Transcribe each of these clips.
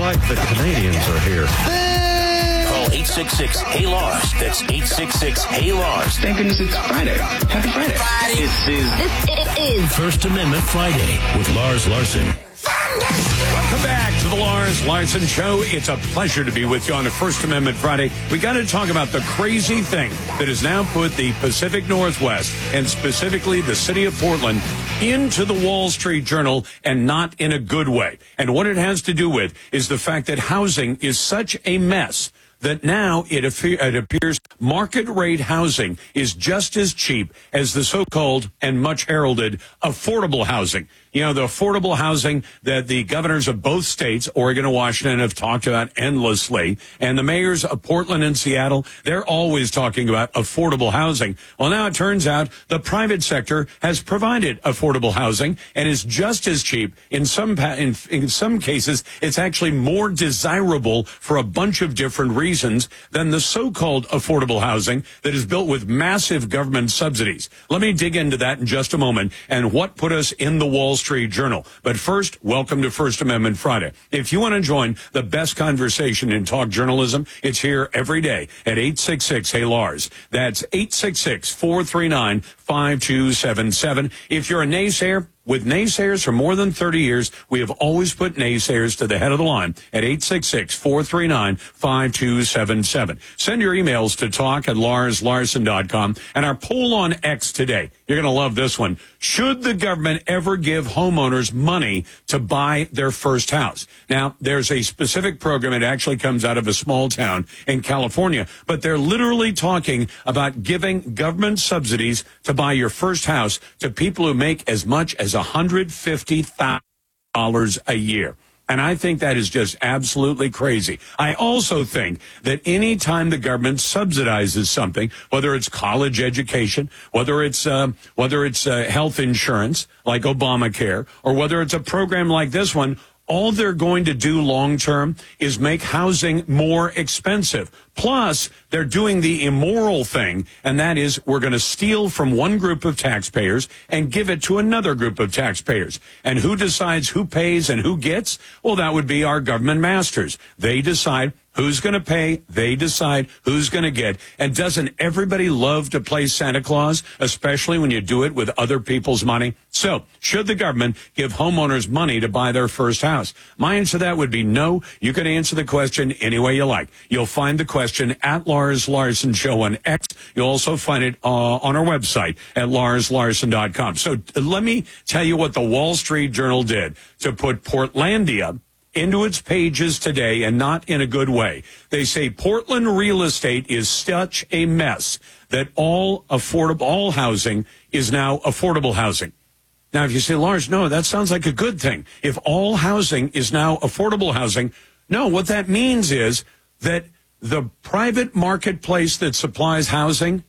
like the Canadians are here. Call 866-HEY-LARS. That's 866-HEY-LARS. Thank goodness it's Friday. Happy Friday. This is First Amendment Friday with Lars Larson. Welcome back to the Lars Larson Show. It's a pleasure to be with you on a First Amendment Friday. We got to talk about the crazy thing that has now put the Pacific Northwest, and specifically the city of Portland, into the Wall Street Journal, and not in a good way. And what it has to do with is the fact that housing is such a mess that now it appears market rate housing is just as cheap as the so-called and much heralded affordable housing. You know, the affordable housing that the governors of both states, Oregon and Washington, have talked about endlessly. And the mayors of Portland and Seattle, they're always talking about affordable housing. Well, now it turns out the private sector has provided affordable housing and is just as cheap. In some cases, it's actually more desirable for a bunch of different reasons than the so-called affordable housing that is built with massive government subsidies. Let me dig into that in just a moment and what put us in the Wall Street Journal. But first, welcome to First Amendment Friday. If you want to join the best conversation in talk journalism, it's here every day at 866-HEY-LARS. That's 866-439-5277. If you're a naysayer, with naysayers for more than 30 years, we have always put naysayers to the head of the line at 866-439-5277. Send your emails to talk@larslarson.com. And our poll on X today, you're going to love this one. Should the government ever give homeowners money to buy their first house? Now, there's a specific program. It actually comes out of a small town in California. But they're literally talking about giving government subsidies to buy your first house to people who make as much as $150,000 a year. And I think that is just absolutely crazy. I also think that any time the government subsidizes something, whether it's college education, whether it's health insurance like Obamacare, or whether it's a program like this one, all they're going to do long term is make housing more expensive. Plus, they're doing the immoral thing, and that is we're going to steal from one group of taxpayers and give it to another group of taxpayers. And who decides who pays and who gets? Well, that would be our government masters. They decide who's going to pay. They decide who's going to get. And doesn't everybody love to play Santa Claus, especially when you do it with other people's money? So, should the government give homeowners money to buy their first house? My answer to that would be no. You can answer the question any way you like. You'll find the question at Lars Larson Show on X. You'll also find it on our website at larslarson.com. So let me tell you what the Wall Street Journal did to put Portlandia into its pages today, and not in a good way. They say Portland real estate is such a mess that all housing is now affordable housing. Now, if you say, Lars, no, that sounds like a good thing. If all housing is now affordable housing, no, what that means is that the private marketplace that supplies housing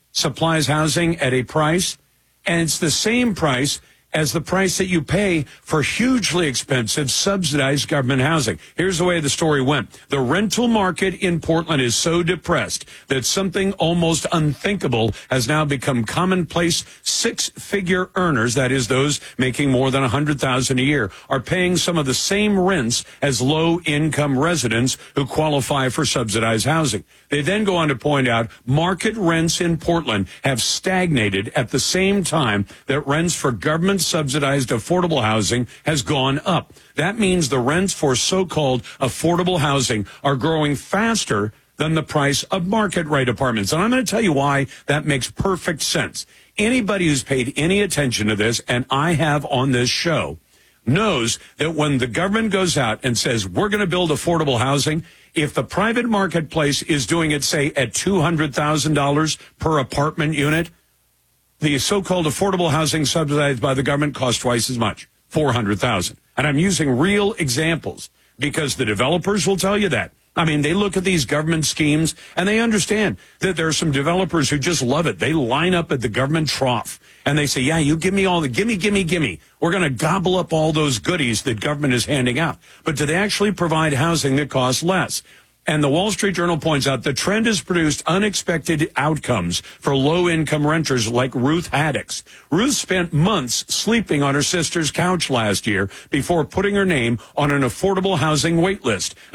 at a price, and it's the same price as the price that you pay for hugely expensive subsidized government housing. Here's the way the story went. The rental market in Portland is so depressed that something almost unthinkable has now become commonplace. Six-figure earners, that is those making more than $100,000 a year, are paying some of the same rents as low-income residents who qualify for subsidized housing. They then go on to point out market rents in Portland have stagnated at the same time that rents for government subsidized affordable housing has gone up. That means the rents for so-called affordable housing are growing faster than the price of market rate apartments. And I'm going to tell you why that makes perfect sense. Anybody who's paid any attention to this, and I have on this show, knows that when the government goes out and says, we're going to build affordable housing, if the private marketplace is doing it, say, at $200,000 per apartment unit, the so-called affordable housing subsidized by the government costs twice as much, $400,000. And I'm using real examples because the developers will tell you that. I mean, they look at these government schemes and they understand that there are some developers who just love it. They line up at the government trough and they say, yeah, you give me all the gimme. We're going to gobble up all those goodies that government is handing out. But do they actually provide housing that costs less? And the Wall Street Journal points out the trend has produced unexpected outcomes for low-income renters like Ruth Haddix. Ruth spent months sleeping on her sister's couch last year before putting her name on an affordable housing wait list.